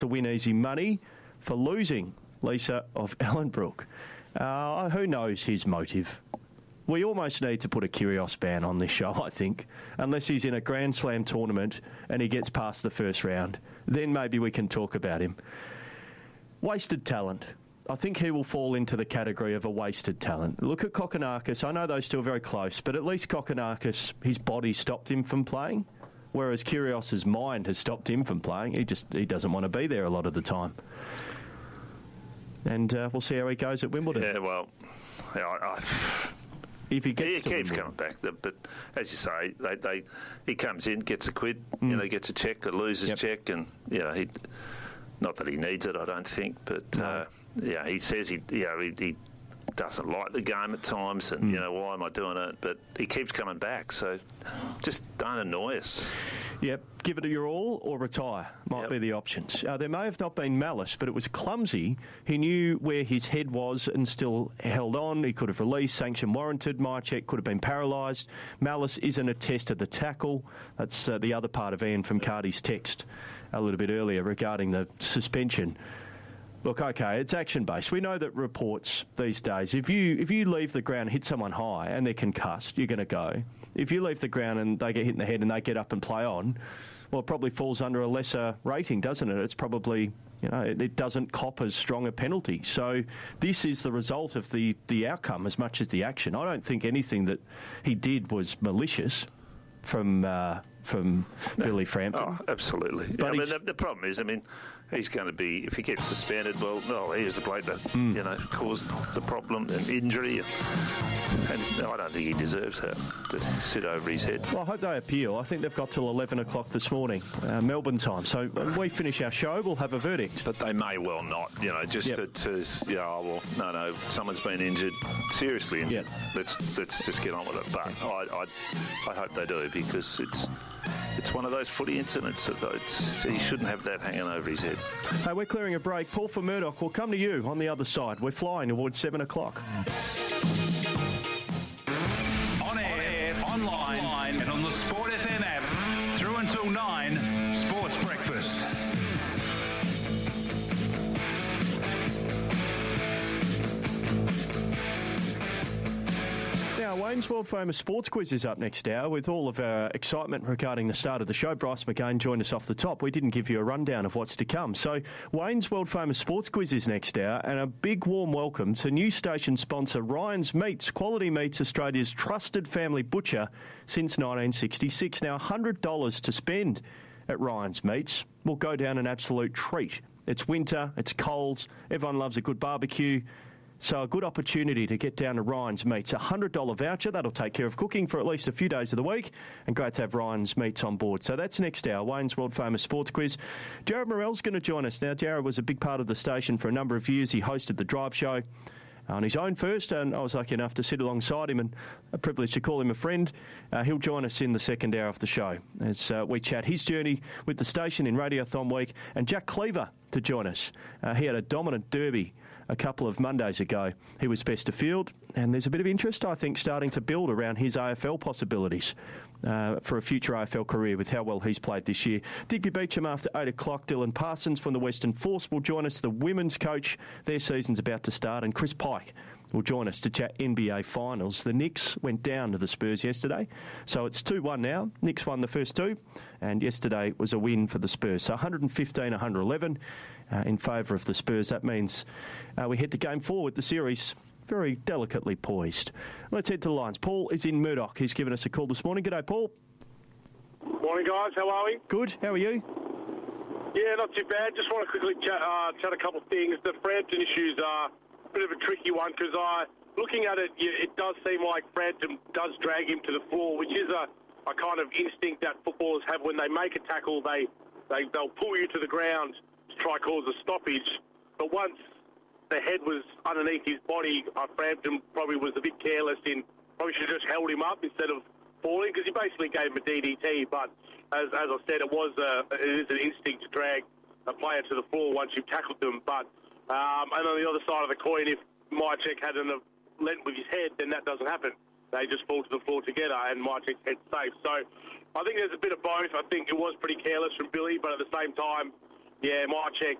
to win easy money for losing Lisa of Ellenbrook. Who knows his motive? We almost need to put a Kyrgios ban on this show, I think, unless he's in a Grand Slam tournament and he gets past the first round. Then maybe we can talk about him. Wasted talent. I think he will fall into the category of a wasted talent. Look at Kokkinakis. I know those two are very close, but at least Kokkinakis, his body stopped him from playing, whereas Kyrgios's mind has stopped him from playing. He doesn't want to be there a lot of the time. And we'll see how he goes at Wimbledon. Yeah, well, if he keeps coming back, but as you say, he comes in, gets a quid, gets a check, loses check, and not that he needs it, I don't think, but he says he doesn't like the game at times, and why am I doing it? But he keeps coming back, so just don't annoy us. Yep, give it your all or retire might be the options. There may have not been malice, but it was clumsy. He knew where his head was and still held on. He could have released, sanction warranted. Myercheck could have been paralysed. Malice isn't a test of the tackle. That's the other part of Ian from Cardi's text a little bit earlier regarding the suspension. Look, okay, it's action-based. We know that reports these days, if you leave the ground and hit someone high and they're concussed, you're going to go. If you leave the ground and they get hit in the head and they get up and play on, well, it probably falls under a lesser rating, doesn't it? It's probably, it doesn't cop as strong a penalty. So this is the result of the outcome as much as the action. I don't think anything that he did was malicious from Billy Frampton. Oh, absolutely. But the problem is, he's going to be, if he gets suspended, well, here's the bloke that, caused the problem and injury. And I don't think he deserves that, to sit over his head. Well, I hope they appeal. I think they've got till 11 o'clock this morning, Melbourne time. So when we finish our show, we'll have a verdict. But they may well not, no, someone's been injured, seriously injured. Yep. Let's just get on with it. But I hope they do, because it's one of those footy incidents that he shouldn't have that hanging over his head. Hey, we're clearing a break. Paul from Murdoch will come to you on the other side. We're flying towards 7 o'clock. On air, online, and on the Sport FM app. Through until 9, Sports Breakfast. Now, Wayne's World Famous Sports Quiz is up next hour with all of our excitement regarding the start of the show. Bryce McCain joined us off the top. We didn't give you a rundown of what's to come. So, Wayne's World Famous Sports Quiz is next hour, and a big warm welcome to new station sponsor Ryan's Meats. Quality Meats, Australia's trusted family butcher since 1966. Now, $100 to spend at Ryan's Meats will go down an absolute treat. It's winter, it's cold, everyone loves a good barbecue. So a good opportunity to get down to Ryan's Meats. A $100 voucher. That'll take care of cooking for at least a few days of the week. And great to have Ryan's Meats on board. So that's next hour, Wayne's World Famous Sports Quiz. Jared Morell's going to join us. Now, Jared was a big part of the station for a number of years. He hosted the Drive Show on his own first, and I was lucky enough to sit alongside him and a privilege to call him a friend. He'll join us in the second hour of the show as we chat his journey with the station in Radiothon Week, and Jack Cleaver to join us. He had a dominant derby a couple of Mondays ago. He was best of field, and there's a bit of interest, I think, starting to build around his AFL possibilities for a future AFL career with how well he's played this year. Digby Beecham after 8 o'clock. Dylan Parsons from the Western Force will join us, the women's coach. Their season's about to start, and Chris Pike will join us to chat NBA Finals. The Knicks went down to the Spurs yesterday, so it's 2-1 now. Knicks won the first two, and yesterday was a win for the Spurs. So 115-111 in favour of the Spurs. That means we head to Game 4 with the series very delicately poised. Let's head to the lines. Paul is in Murdoch. He's given us a call this morning. G'day, Paul. Morning, guys. How are we? Good. How are you? Yeah, not too bad. Just want to quickly chat a couple of things. The Frampton issues are a bit of a tricky one because looking at it, it does seem like Frampton does drag him to the floor, which is a kind of instinct that footballers have when they make a tackle. They'll pull you to the ground to try cause a stoppage. But once the head was underneath his body, Frampton probably was a bit careless probably should have just held him up instead of falling, because he basically gave him a DDT. But as I said, it is an instinct to drag a player to the floor once you've tackled them. But and on the other side of the coin, if Myercheck hadn't have lent with his head, then that doesn't happen. They just fall to the floor together, and Myercheck's head's safe. So I think there's a bit of both. I think it was pretty careless from Billy, but at the same time, Yeah, my check.